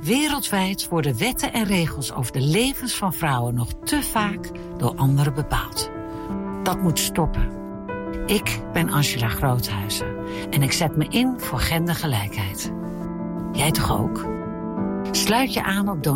Wereldwijd worden wetten en regels over de levens van vrouwen nog te vaak door anderen bepaald. Dat moet stoppen. Ik ben Angela Groothuizen en ik zet me in voor gendergelijkheid. Jij toch ook? Sluit je aan op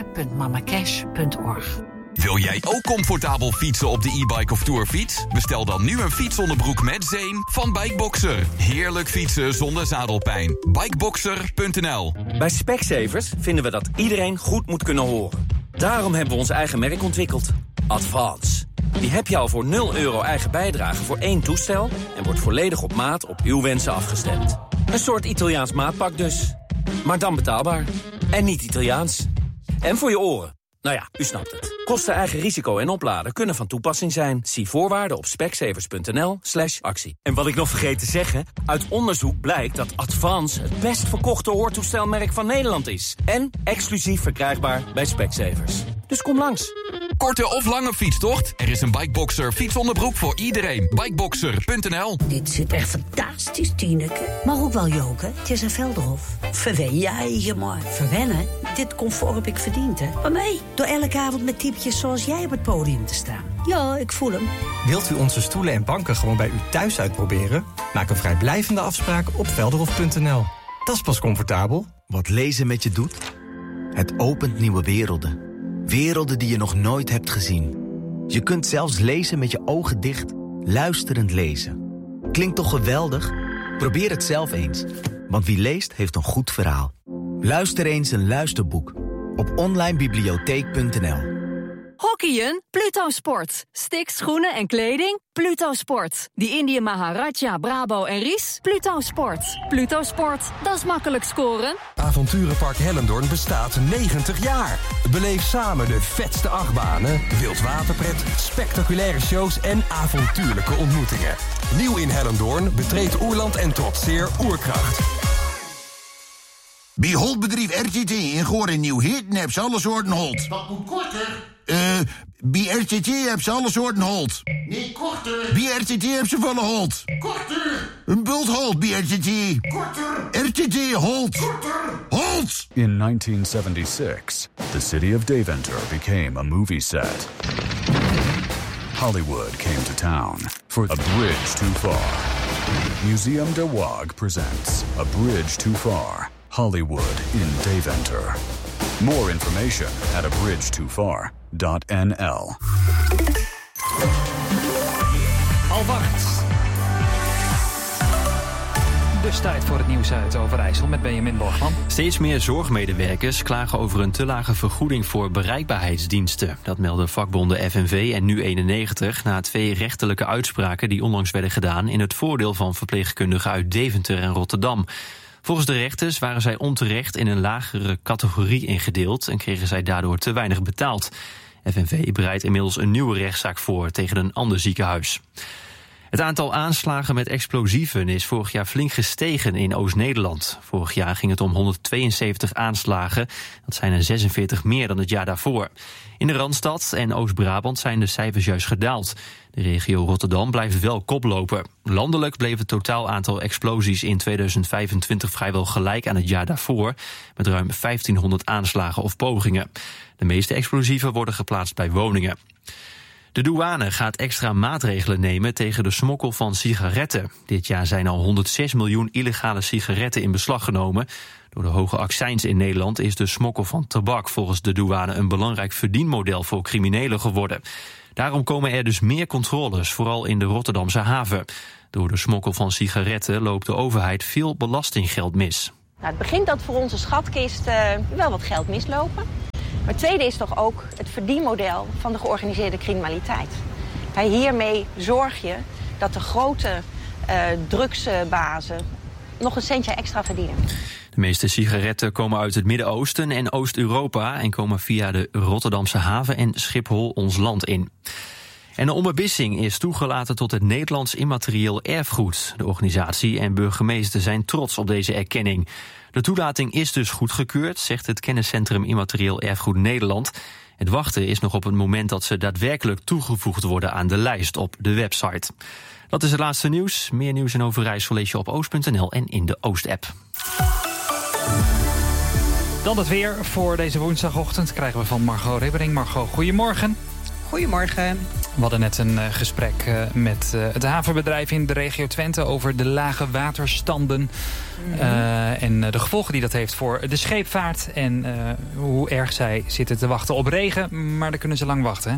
doneren.mamacash.org. Wil jij ook comfortabel fietsen op de e-bike of tourfiets? Bestel dan nu een fietsonderbroek met zeem van Bikeboxer. Heerlijk fietsen zonder zadelpijn. Bikeboxer.nl. Bij Specsavers vinden we dat iedereen goed moet kunnen horen. Daarom hebben we ons eigen merk ontwikkeld. Advance. Die heb je al voor €0 eigen bijdrage voor 1 toestel... en wordt volledig op maat op uw wensen afgestemd. Een soort Italiaans maatpak dus. Maar dan betaalbaar. En niet Italiaans. En voor je oren. Nou ja, u snapt het. Kosten, eigen risico en opladen kunnen van toepassing zijn. Zie voorwaarden op specsavers.nl/actie. En wat ik nog vergeet te zeggen... uit onderzoek blijkt dat Advance het best verkochte hoortoestelmerk van Nederland is. En exclusief verkrijgbaar bij Specsavers. Dus kom langs. Korte of lange fietstocht? Er is een Bikeboxer fietsonderbroek voor iedereen. Bikeboxer.nl. Dit zit echt fantastisch, Tineke. Maar ook wel joken. Het is een Velderhof. Verwen jij maar. Verwennen? Dit comfort heb ik verdiend, hè. Maar nee, door elke avond met typetjes zoals jij op het podium te staan. Ja, ik voel hem. Wilt u onze stoelen en banken gewoon bij u thuis uitproberen? Maak een vrijblijvende afspraak op velderhof.nl. Dat is pas comfortabel. Wat lezen met je doet? Het opent nieuwe werelden. Werelden die je nog nooit hebt gezien. Je kunt zelfs lezen met je ogen dicht, luisterend lezen. Klinkt toch geweldig? Probeer het zelf eens. Want wie leest, heeft een goed verhaal. Luister eens een luisterboek op onlinebibliotheek.nl. Hockeyen? Pluto Sport. Sticks, schoenen en kleding? Pluto Sport. Die Indië Maharaja, Brabo en Ries? Pluto Sport. Pluto Sport, dat is makkelijk scoren. Avonturenpark Hellendoorn bestaat 90 jaar. Beleef samen de vetste achtbanen, wildwaterpret, spectaculaire shows en avontuurlijke ontmoetingen. Nieuw in Hellendoorn, betreed Oerland en trotseer Oerkracht. Bij Holtbedrijf RTT in Goor en Nieuw-Hitten heb ze alle soorten holt. Wat moet korter? Bij RTT heb ze alle soorten holt. Nee, korter. Bij RTT heb ze volle holt. Korter. Een bult holt bij RTT. Korter. RTT holt. Korter. Holt! In 1976, the city of Deventer became a movie set. Hollywood came to town for A Bridge Too Far. Museum de Waag presents A Bridge Too Far, Hollywood in Deventer. More information at abridgetofar.nl. Alwacht. Dus tijd voor het nieuws uit Overijssel met Benjamin Borgman. Steeds meer zorgmedewerkers klagen over een te lage vergoeding voor bereikbaarheidsdiensten. Dat melden vakbonden FNV en Nu91 na 2 rechterlijke uitspraken die onlangs werden gedaan in het voordeel van verpleegkundigen uit Deventer en Rotterdam. Volgens de rechters waren zij onterecht in een lagere categorie ingedeeld en kregen zij daardoor te weinig betaald. FNV bereidt inmiddels een nieuwe rechtszaak voor tegen een ander ziekenhuis. Het aantal aanslagen met explosieven is vorig jaar flink gestegen in Oost-Nederland. Vorig jaar ging het om 172 aanslagen. Dat zijn er 46 meer dan het jaar daarvoor. In de Randstad en Oost-Brabant zijn de cijfers juist gedaald. De regio Rotterdam blijft wel koploper. Landelijk bleef het totaal aantal explosies in 2025 vrijwel gelijk aan het jaar daarvoor, met ruim 1500 aanslagen of pogingen. De meeste explosieven worden geplaatst bij woningen. De douane gaat extra maatregelen nemen tegen de smokkel van sigaretten. Dit jaar zijn al 106 miljoen illegale sigaretten in beslag genomen. Door de hoge accijns in Nederland is de smokkel van tabak volgens de douane een belangrijk verdienmodel voor criminelen geworden. Daarom komen er dus meer controles, vooral in de Rotterdamse haven. Door de smokkel van sigaretten loopt de overheid veel belastinggeld mis. Nou, het begint dat voor onze schatkist wel wat geld mislopen. Maar het tweede is toch ook het verdienmodel van de georganiseerde criminaliteit. Hiermee zorg je dat de grote drugsbazen nog een centje extra verdienen. De meeste sigaretten komen uit het Midden-Oosten en Oost-Europa en komen via de Rotterdamse haven en Schiphol ons land in. En de ombebissing is toegelaten tot het Nederlands immaterieel erfgoed. De organisatie en burgemeester zijn trots op deze erkenning. De toelating is dus goedgekeurd, zegt het kenniscentrum Immaterieel Erfgoed Nederland. Het wachten is nog op het moment dat ze daadwerkelijk toegevoegd worden aan de lijst op de website. Dat is het laatste nieuws. Meer nieuws in Overijssel lees je op oost.nl en in de Oost-app. Dan het weer voor deze woensdagochtend krijgen we van Margot Ribbering. Margot, goedemorgen. Goedemorgen. We hadden net een gesprek met het havenbedrijf in de regio Twente over de lage waterstanden. En de gevolgen die dat heeft voor de scheepvaart. En hoe erg zij zitten te wachten op regen. Maar daar kunnen ze lang wachten, hè?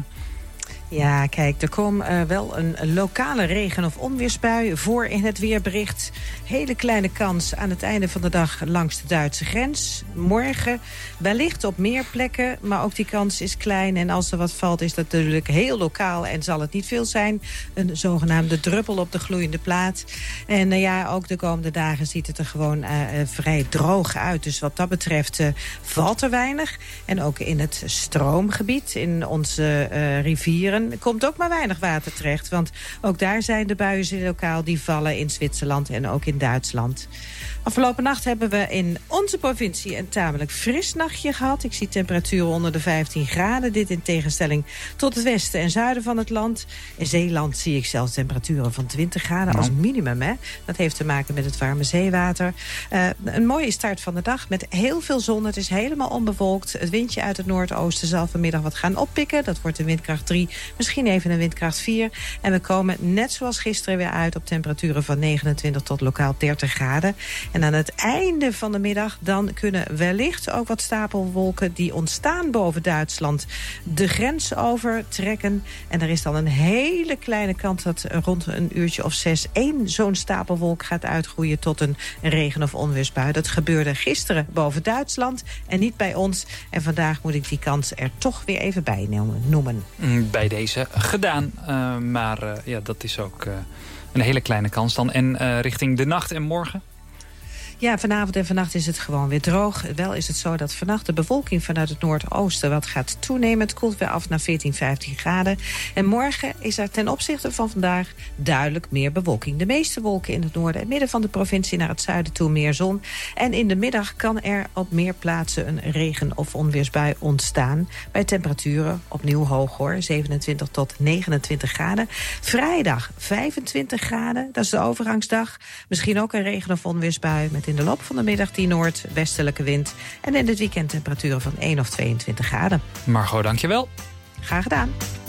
Ja, kijk, er komt wel een lokale regen- of onweersbui voor in het weerbericht. Hele kleine kans aan het einde van de dag langs de Duitse grens. Morgen wellicht op meer plekken, maar ook die kans is klein. En als er wat valt is dat natuurlijk heel lokaal en zal het niet veel zijn. Een zogenaamde druppel op de gloeiende plaat. En ja, ook de komende dagen ziet het er gewoon vrij droog uit. Dus wat dat betreft valt er weinig. En ook in het stroomgebied, in onze rivieren, komt ook maar weinig water terecht. Want ook daar zijn de buien lokaal die vallen in Zwitserland en ook in Duitsland. Afgelopen nacht hebben we in onze provincie een tamelijk fris nachtje gehad. Ik zie temperaturen onder de 15 graden. Dit in tegenstelling tot het westen en zuiden van het land. In Zeeland zie ik zelfs temperaturen van 20 graden als minimum. Hè? Dat heeft te maken met het warme zeewater. Een mooie start van de dag met heel veel zon. Het is helemaal onbewolkt. Het windje uit het noordoosten zal vanmiddag wat gaan oppikken. Dat wordt een windkracht 3, misschien even een windkracht 4. En we komen net zoals gisteren weer uit op temperaturen van 29 tot lokaal 30 graden. En aan het einde van de middag dan kunnen wellicht ook wat stapelwolken die ontstaan boven Duitsland de grens overtrekken. En er is dan een hele kleine kans dat rond een uurtje of 6 één zo'n stapelwolk gaat uitgroeien tot een regen- of onweersbui. Dat gebeurde gisteren boven Duitsland en niet bij ons. En vandaag moet ik die kans er toch weer even bij noemen. Bij deze gedaan. Maar ja, dat is ook een hele kleine kans dan. En richting de nacht en morgen? Ja, vanavond en vannacht is het gewoon weer droog. Wel is het zo dat vannacht de bewolking vanuit het noordoosten wat gaat toenemen. Het koelt weer af naar 14, 15 graden. En morgen is er ten opzichte van vandaag duidelijk meer bewolking. De meeste wolken in het noorden en midden van de provincie, naar het zuiden toe meer zon. En in de middag kan er op meer plaatsen een regen- of onweersbui ontstaan. Bij temperaturen opnieuw hoog hoor, 27 tot 29 graden. Vrijdag 25 graden, dat is de overgangsdag. Misschien ook een regen- of onweersbui met in de loop van de middag die noordwestelijke wind. En in het weekend temperaturen van 1 of 22 graden. Margot, dankjewel. Graag gedaan.